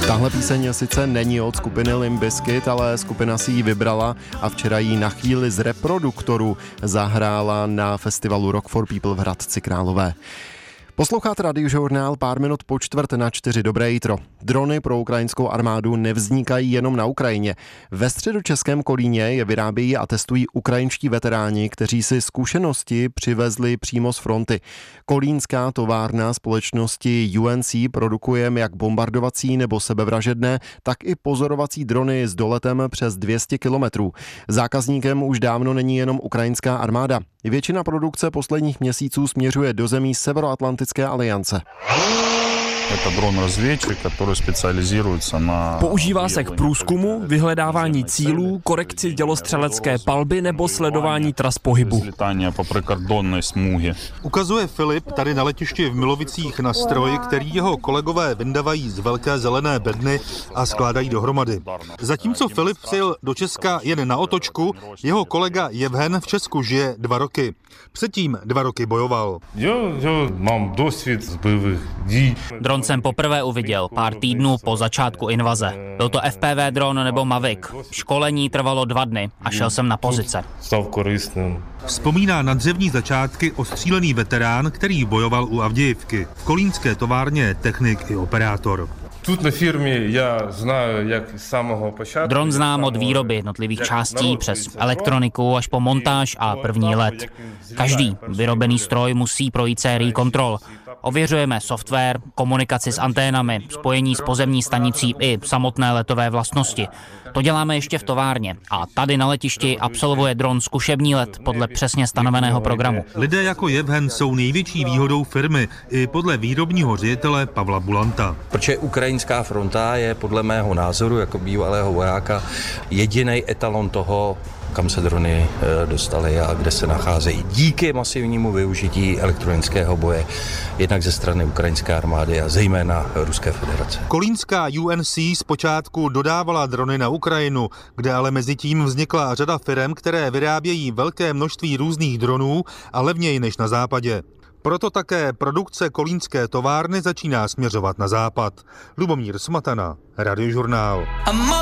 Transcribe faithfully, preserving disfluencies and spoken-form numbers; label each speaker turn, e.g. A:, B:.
A: Tahle píseň sice není od skupiny Limp Bizkit, ale skupina si ji vybrala a včera ji na chvíli z reproduktoru zahrála na festivalu Rock for People v Hradci Králové. Posloucháte Radiožurnál pár minut po čtvrt na čtyři. Dobré jitro. Drony pro ukrajinskou armádu nevznikají jenom na Ukrajině. Ve středočeském Kolíně je vyrábějí a testují ukrajinští veteráni, kteří si zkušenosti přivezli přímo z fronty. Kolínská továrna společnosti U N C produkuje jak bombardovací nebo sebevražedné, tak i pozorovací drony s doletem přes dvě stě kilometrů. Zákazníkem už dávno není jenom ukrajinská armáda. Většina produkce posledních měsíců směřuje do zemí Severoatlantické aliance.
B: Používá se k průzkumu, vyhledávání cílů, korekci dělostřelecké palby nebo sledování tras pohybu.
C: Ukazuje Filip tady na letišti v Milovicích na stroj, který jeho kolegové vyndavají z velké zelené bedny a skládají dohromady. Zatímco Filip přijel do Česka jen na otočku, jeho kolega Jevhen v Česku žije dva roky. Předtím dva roky bojoval.
D: Jo, jo, mám dosvěd z bojových dí.
E: Dron jsem poprvé uviděl pár týdnů po začátku invaze. Byl to F P V dron nebo Mavic. Školení trvalo dva dny a šel jsem na pozice.
D: Stav koristným.
C: Vzpomíná na dřevní začátky ostřílený veterán, který bojoval u Avdějivky. V kolínské továrně technik i operátor.
D: Тут на фірмі я знаю, як з самого початку.
E: Dron znám od výroby jednotlivých částí přes elektroniku až po montáž a první let. Každý vyrobený stroj musí projít sérii kontrol. Ověřujeme software, komunikaci s anténami, spojení s pozemní stanicí i samotné letové vlastnosti. To děláme ještě v továrně a tady na letišti absolvuje dron zkušební let podle přesně stanoveného programu.
C: Lidé jako Jevhen jsou největší výhodou firmy i podle výrobního ředitele Pavla Bulanta.
F: Protože ukrajinská fronta je podle mého názoru jako bývalého vojáka jediný etalon toho, kam se drony dostaly a kde se nacházejí. Díky masivnímu využití elektronického boje, jednak ze strany ukrajinské armády a zejména Ruské federace.
C: Kolínská U N C zpočátku dodávala drony na Ukrajinu, kde ale mezi tím vznikla řada firem, které vyrábějí velké množství různých dronů a levněji než na západě. Proto také produkce kolínské továrny začíná směřovat na západ. Lubomír Smatana, Radiožurnál.